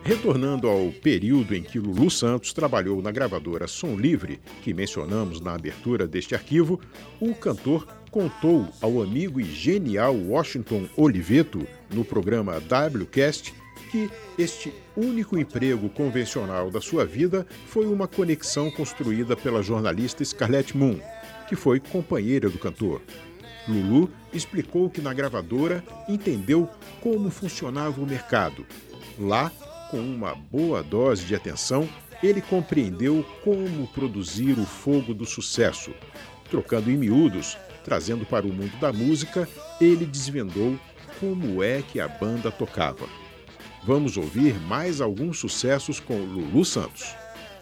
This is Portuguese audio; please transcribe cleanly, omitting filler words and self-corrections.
Retornando ao período em que Lulu Santos trabalhou na gravadora Som Livre, que mencionamos na abertura deste arquivo, o cantor contou ao amigo e genial Washington Oliveto, no programa WCast, que este único emprego convencional da sua vida foi uma conexão construída pela jornalista Scarlett Moon, que foi companheira do cantor. Lulu explicou que na gravadora entendeu como funcionava o mercado. Lá, com uma boa dose de atenção, ele compreendeu como produzir o fogo do sucesso. Trocando em miúdos, trazendo para o mundo da música, ele desvendou como é que a banda tocava. Vamos ouvir mais alguns sucessos com Lulu Santos.